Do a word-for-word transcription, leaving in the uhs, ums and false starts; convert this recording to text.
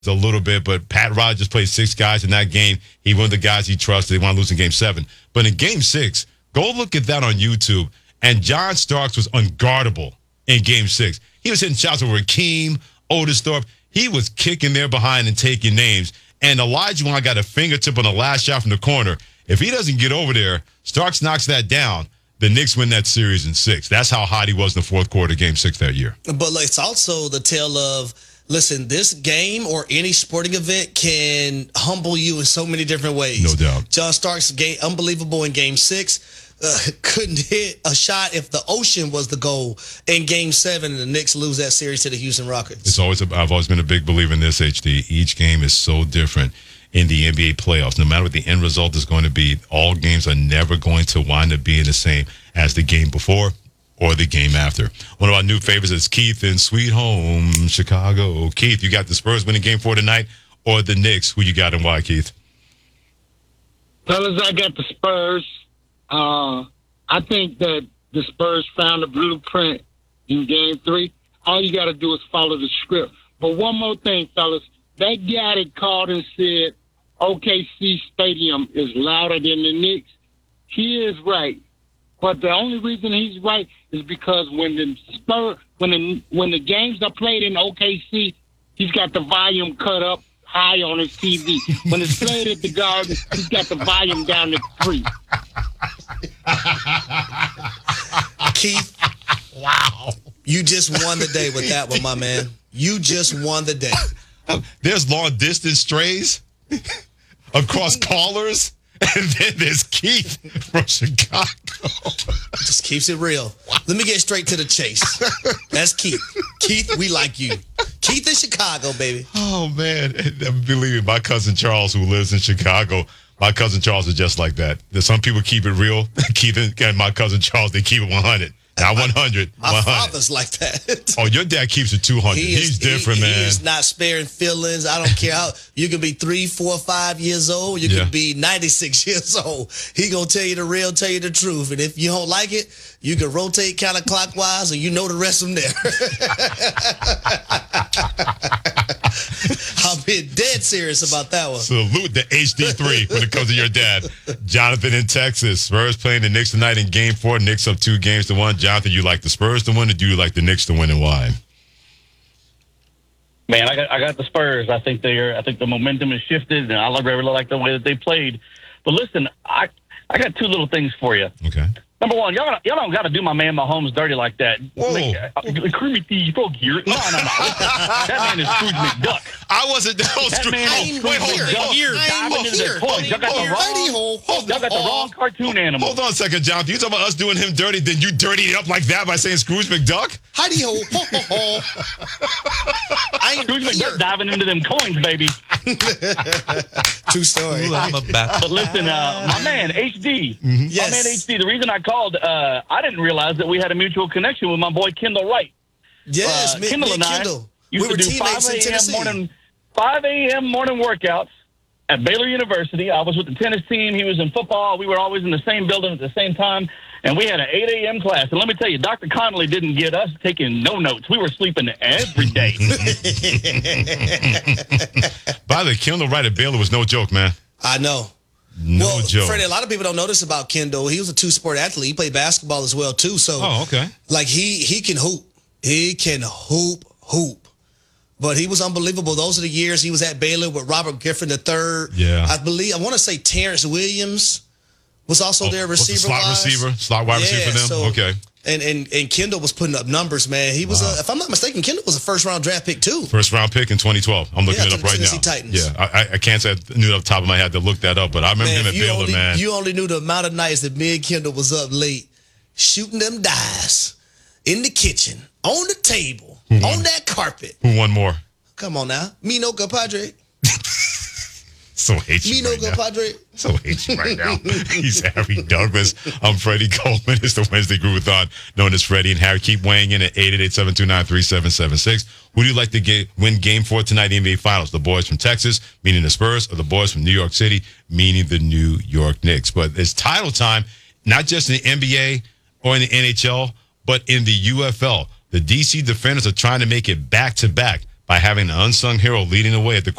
a little bit, but Pat Riley just played six guys in that game. He won the guys he trusted. They want to lose in game seven. But in game six, go look at that on YouTube. And John Starks was unguardable in game six. He was hitting shots over Akeem, Otis Thorpe. He was kicking there behind and taking names. And Elijah Wan got a fingertip on the last shot from the corner. If he doesn't get over there, Starks knocks that down. The Knicks win that series in six. That's how hot he was in the fourth quarter, game six that year. But it's also the tale of, listen, this game or any sporting event can humble you in so many different ways. No doubt. John Starks, game, unbelievable in game six. Uh, couldn't hit a shot if the ocean was the goal in game seven, and the Knicks lose that series to the Houston Rockets. It's always a, I've always been a big believer in this, H D. Each game is so different in the N B A playoffs. No matter what the end result is going to be, all games are never going to wind up being the same as the game before or the game after. One of our new favorites is Keith in Sweet Home, Chicago. Keith, you got the Spurs winning game four tonight or the Knicks? Who you got and why, Keith? Fellas, I got the Spurs. Uh, I think that the Spurs found the blueprint in game three. All you got to do is follow the script. But one more thing, fellas. That guy that called and said O K C Stadium is louder than the Knicks, he is right. But the only reason he's right is because when the Spur, when the when the games are played in O K C, he's got the volume cut up high on his T V. When it's played at the Garden, he's got the volume down to three. Keith, Wow. you just won the day with that one, my man. You just won the day. There's long distance strays across callers, and then there's Keith from Chicago. Just keeps it real. Let me get straight to the chase. That's Keith. Keith, we like you. Keith in Chicago, baby. Oh, man. Believe me, my cousin Charles, who lives in Chicago, my cousin Charles is just like that. Some people keep it real. Keith and my cousin Charles, they keep it one hundred. Not one hundred. My one hundred. father's like that. Oh, your dad keeps it two hundred. He is, He's different, he, man. He is not sparing feelings. I don't care how. You could be three, four, five years old. You Yeah. could be ninety-six years old. He going to tell you the real, tell you the truth. And if you don't like it, you can rotate counterclockwise, and you know the rest from there. I'm being dead serious about that one. Salute the H D three when it comes to your dad. Jonathan in Texas. Spurs playing the Knicks tonight in game four. Knicks up two games to one. Jonathan, you like the Spurs to win, or do you like the Knicks to win, and why? Man, I got I got the Spurs. I think they're I think the momentum has shifted, and I really like the way that they played. But listen, I I got two little things for you. Okay. Number one, y'all, y'all don't got to do my man Mahomes dirty like that. Whoa. Like, uh, creamy thief, folk here. No, no, no. That man is Scrooge McDuck. I wasn't that was That man is Wait, Scrooge hold, McDuck. hold, here. Diving Hold into here. the toys. Y'all got Hold the here. wrong, Righty ho. Hold y'all got the on. wrong cartoon animal. hold on a second, Jonathan. You talking about us doing him dirty, then you dirty it up like that by saying Scrooge McDuck? Heidi ho, ho, ho, ho. I ain't Scrooge here. McDuck diving into them coins, baby. True story. Ooh, I'm about But listen, uh, my man, H D. Yes. My man, H D, the reason I called, uh, I didn't realize that we had a mutual connection with my boy Kendall Wright. Yes, Uh, me, Kendall me and I Kendall. used We were to do teammates five in a.m. Tennessee. morning, five a.m. morning workouts at Baylor University. I was with the tennis team. He was in football. We were always in the same building at the same time. And we had an eight a.m. class. And let me tell you, Doctor Connolly didn't get us taking no notes. We were sleeping every day. By the way, Kendall Wright at Baylor was no joke, man. I know. No well, joke. Freddie, a lot of people don't know this about Kendall. He was a two-sport athlete. He played basketball as well, too. So, Oh, okay. like, he he can hoop. He can hoop, hoop. But he was unbelievable. Those are the years he was at Baylor with Robert Griffin the third. Yeah. I believe, I want to say Terrence Williams was also their What's the receiver. slot receiver? Slot wide receiver for them? so- Okay. And, and and Kendall was putting up numbers, man. He was, Wow. a, if I'm not mistaken, Kendall was a first-round draft pick, too. First round pick in twenty twelve. I'm looking Yeah, it to up the right Tennessee now. Titans. Yeah, I, I can't say I knew it off the top of my head to look that up, but I remember Man, him if at you Baylor, only, man. You only knew the amount of nights that me and Kendall was up late shooting them dice in the kitchen, on the table, Mm-hmm. on that carpet. Who won more? Come on now. Me no compadre. So hate you Me no right now. compadre. So hate you right now. He's Harry Douglas. I'm Freddie Coleman. It's the Wednesday Groovathon, known as Freddie and Harry. Keep weighing in at eight eight eight, seven two nine, three seven seven six. Who do you like to get, win game four tonight in the N B A Finals? The boys from Texas, meaning the Spurs, or the boys from New York City, meaning the New York Knicks? But it's title time, not just in the N B A or in the N H L, but in the U F L. The D C Defenders are trying to make it back-to-back by having an unsung hero leading the way at the